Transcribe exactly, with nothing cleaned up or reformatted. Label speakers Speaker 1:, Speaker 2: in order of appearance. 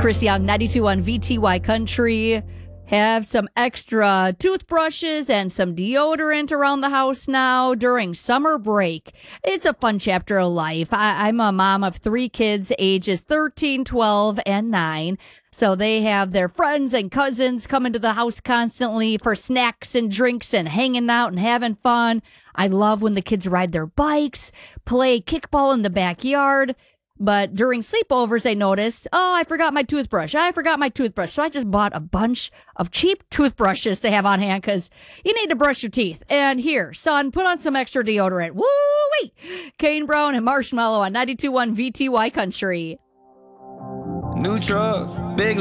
Speaker 1: Chris Young, ninety-two point one V T Y Country. Have some extra toothbrushes and some deodorant around the house now during summer break. It's a fun chapter of life. I, I'm a mom of three kids, ages thirteen, twelve, and nine. So they have their friends and cousins coming to the house constantly for snacks and drinks and hanging out and having fun. I love when the kids ride their bikes, play kickball in the backyard. But during sleepovers, I noticed, oh, I forgot my toothbrush. I forgot my toothbrush. So I just bought a bunch of cheap toothbrushes to have on hand because you need to brush your teeth. And here, son, put on some extra deodorant. Woo-wee! Kane Brown and Marshmallow on ninety-two point one V T Y Country.
Speaker 2: New truck, big